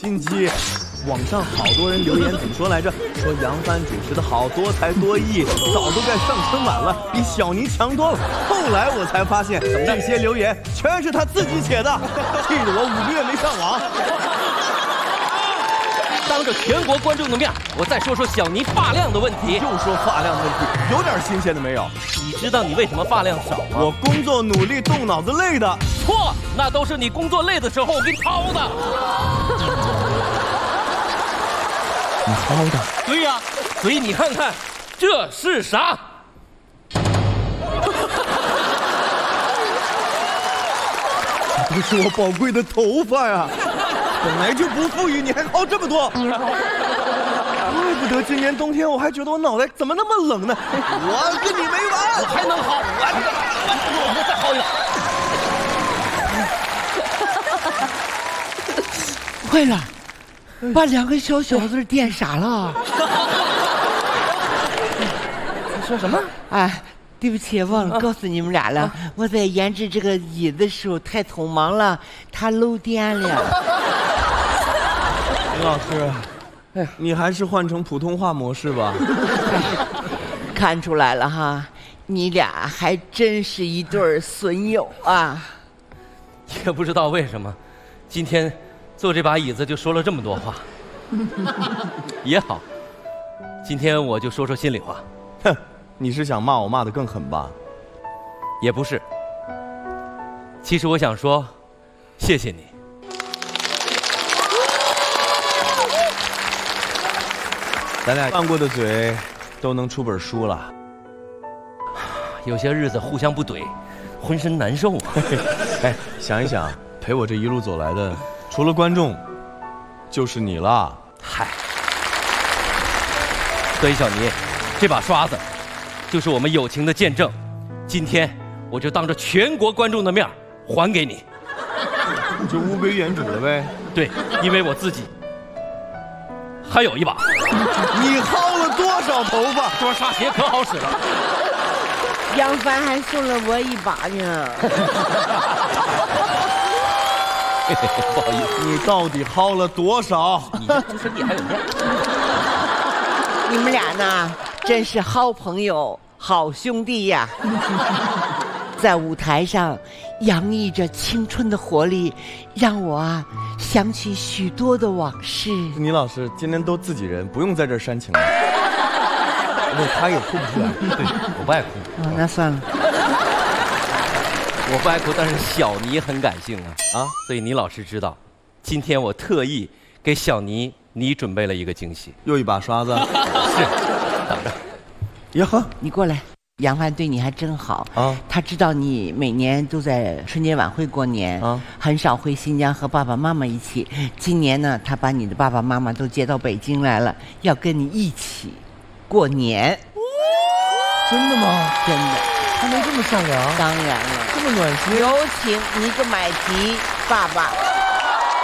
心机。网上好多人留言怎么说来着？说杨帆主持的好多才多艺，早都该上春晚了，比小尼强多了。后来我才发现，这些留言全是他自己写的，气得我5个月没上网。 当着全国观众的面，我再说说小尼发量的问题。 又说发量问题，有点新鲜的没有？ 你知道你为什么发量少吗？ 我工作努力，动脑子累的。 错，那都是你工作累的时候我给你掏的。 你掏的？ 对呀，所以你看看，这是啥？ 这都是我宝贵的头发呀！本来就不富裕，你还薅这么多，怪不得今年冬天我还觉得我脑袋怎么那么冷呢。我跟你没完！ 我还能薅，我再薅一个。 坏了，把2个小小子电傻了。 你说什么？ 哎，对不起，忘了告诉你们俩了。我在研制这个椅子的时候太匆忙了，它漏电了。 林老师，你还是换成普通话模式吧。 看出来了哈，你俩还真是一对损友啊！ 也不知道为什么，今天坐这把椅子就说了这么多话。也好，今天我就说说心里话。 哼，你是想骂我骂得更狠吧？ 也不是，其实我想说，谢谢你。 咱俩拌过的嘴，都能出本书了。 有些日子互相不怼，浑身难受啊。 哎，想一想，陪我这一路走来的，除了观众，就是你了。 嗨，所以小尼，这把刷子，就是我们友情的见证。今天我就当着全国观众的面还给你。 就物归原主了呗。 对，因为我自己还有一把。 你薅了多少头发？ 说刷鞋可好使了。 杨帆还送了我一把呢。 不好意思， 你到底薅了多少？ 你就说你还有面。 你们俩呢，真是好朋友、好兄弟呀！在舞台上洋溢着青春的活力，让我想起许多的往事。 倪老师今天都自己人，不用在这儿煽情了。不，他也哭不出来。 对，我不爱哭。 那算了。 我不爱哭，但是小尼很感性啊！所以倪老师知道，今天我特意给小尼准备了一个惊喜。 又一把刷子。 是，等着。 呀呵， 你过来。杨帆对你还真好啊！他知道你每年都在春节晚会过年啊，很少回新疆和爸爸妈妈一起。今年呢，他把你的爸爸妈妈都接到北京来了，要跟你一起过年。 真的吗？ 真的。 他能这么善良？ 当然了， 这么暖心。 有请尼格买吉爸爸。